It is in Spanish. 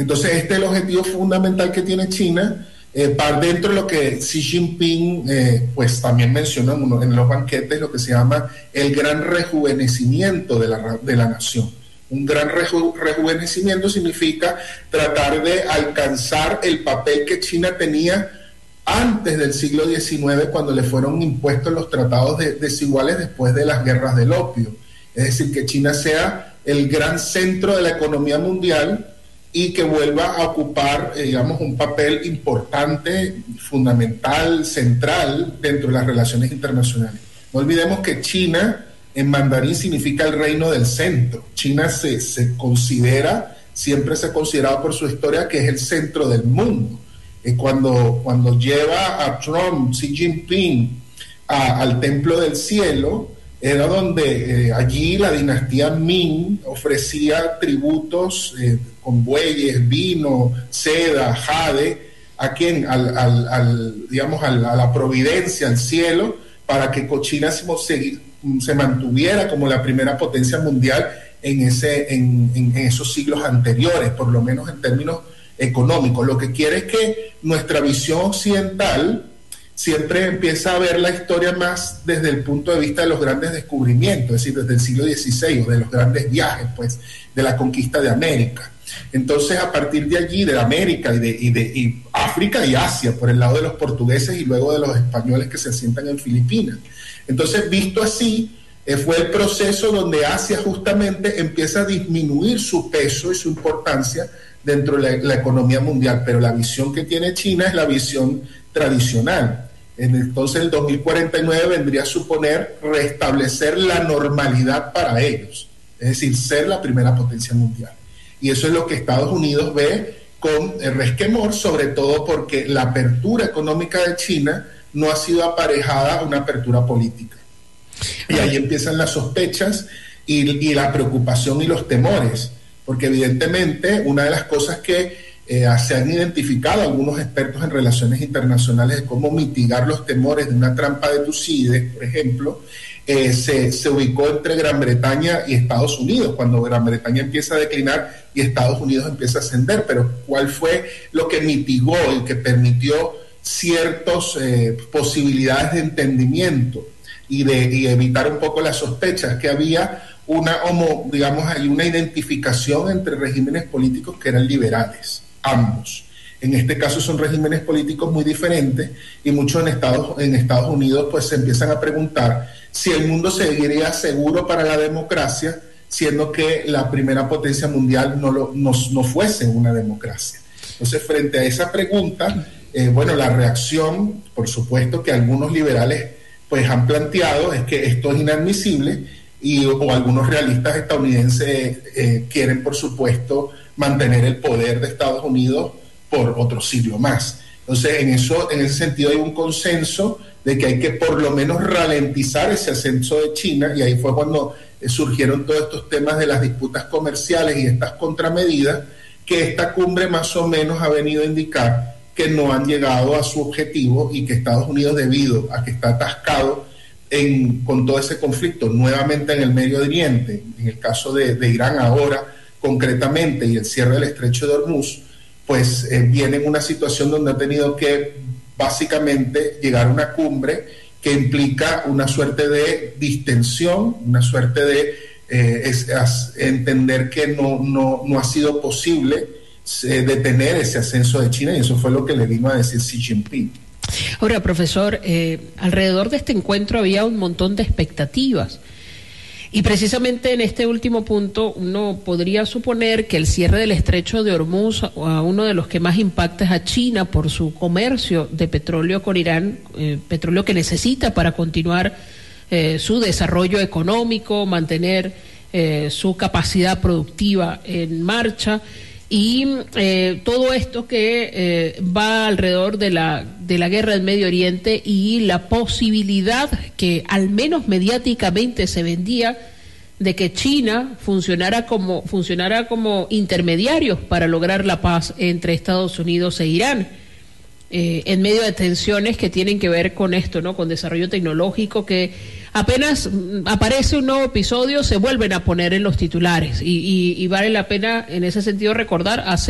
Entonces este es el objetivo fundamental que tiene China, para dentro de lo que Xi Jinping pues también mencionó en los banquetes, lo que se llama el gran rejuvenecimiento de la nación. Un gran rejuvenecimiento significa tratar de alcanzar el papel que China tenía antes del siglo XIX, cuando le fueron impuestos los tratados desiguales después de las guerras del opio. Es decir, que China sea el gran centro de la economía mundial y que vuelva a ocupar, digamos, un papel importante, fundamental, central dentro de las relaciones internacionales. No olvidemos que China en mandarín significa el reino del centro. China se considera, siempre se ha considerado por su historia que es el centro del mundo. Cuando lleva a Trump, Xi Jinping, al Templo del Cielo, era donde allí la dinastía Ming ofrecía tributos con bueyes, vino, seda, jade, ¿a quién? Digamos, a la providencia, al cielo, para que China se mantuviera como la primera potencia mundial en esos siglos anteriores, por lo menos en términos económicos. Lo que quiere es que nuestra visión occidental siempre empieza a ver la historia más desde el punto de vista de los grandes descubrimientos, es decir, desde el siglo XVI, o de los grandes viajes, pues, de la conquista de América. Entonces, a partir de allí, de América y África y Asia, por el lado de los portugueses y luego de los españoles que se asientan en Filipinas. Entonces, visto así, fue el proceso donde Asia justamente empieza a disminuir su peso y su importancia dentro de la economía mundial, pero la visión que tiene China es la visión tradicional. Entonces el 2049 vendría a suponer restablecer la normalidad para ellos, es decir, ser la primera potencia mundial. Y eso es lo que Estados Unidos ve con resquemor, sobre todo porque la apertura económica de China no ha sido aparejada a una apertura política. Y ahí empiezan las sospechas y la preocupación y los temores, porque evidentemente una de las cosas que se han identificado algunos expertos en relaciones internacionales de cómo mitigar los temores de una trampa de Tucídides, por ejemplo, se ubicó entre Gran Bretaña y Estados Unidos, cuando Gran Bretaña empieza a declinar y Estados Unidos empieza a ascender. Pero ¿cuál fue lo que mitigó y que permitió ciertas posibilidades de entendimiento y evitar un poco las sospechas? Que había una identificación entre regímenes políticos que eran liberales, ambos. En este caso son regímenes políticos muy diferentes y muchos en Estados Unidos pues se empiezan a preguntar si el mundo seguiría seguro para la democracia, siendo que la primera potencia mundial no fuese una democracia. Entonces, frente a esa pregunta, la reacción, por supuesto, que algunos liberales pues han planteado es que esto es inadmisible o algunos realistas estadounidenses quieren, por supuesto, mantener el poder de Estados Unidos por otro siglo más. Entonces, en ese sentido hay un consenso de que hay que por lo menos ralentizar ese ascenso de China, y ahí fue cuando surgieron todos estos temas de las disputas comerciales y estas contramedidas, que esta cumbre más o menos ha venido a indicar que no han llegado a su objetivo y que Estados Unidos, debido a que está atascado con todo ese conflicto nuevamente en el Medio Oriente, en el caso de Irán ahora concretamente, y el cierre del estrecho de Hormuz, pues viene en una situación donde ha tenido que básicamente llegar a una cumbre que implica una suerte de distensión, una suerte de entender que no ha sido posible detener ese ascenso de China, y eso fue lo que le vino a decir Xi Jinping. Ahora, profesor, alrededor de este encuentro había un montón de expectativas. Y precisamente en este último punto uno podría suponer que el cierre del estrecho de Hormuz, a uno de los que más impacta es a China por su comercio de petróleo con Irán, petróleo que necesita para continuar su desarrollo económico, mantener su capacidad productiva en marcha, y todo esto que va alrededor de la guerra del Medio Oriente y la posibilidad que al menos mediáticamente se vendía de que China funcionara como intermediarios para lograr la paz entre Estados Unidos e Irán, en medio de tensiones que tienen que ver con esto, ¿no? Con desarrollo tecnológico, que apenas aparece un nuevo episodio se vuelven a poner en los titulares, y vale la pena en ese sentido recordar hace